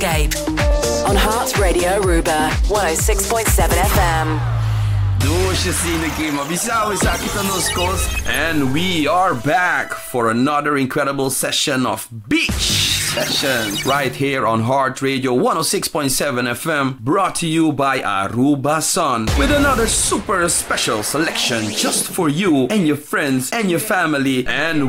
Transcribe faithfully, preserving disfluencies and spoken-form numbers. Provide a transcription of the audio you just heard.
Escape on Heart Radio Aruba one oh six point seven F M. And we are back for another incredible session of Beach Sessions right here on Heart Radio one oh six point seven F M, brought to you by Aruba Sun, with another super special selection just for you and your friends and your family. And